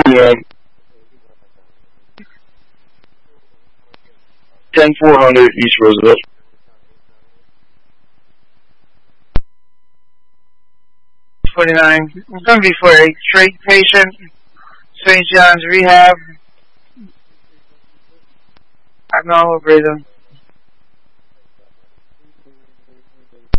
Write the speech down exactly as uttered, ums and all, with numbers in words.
p.m. ten four hundred East Roosevelt. twenty-nine. It's going to be for a straight patient. Saint John's Rehab. Abnormal breathing.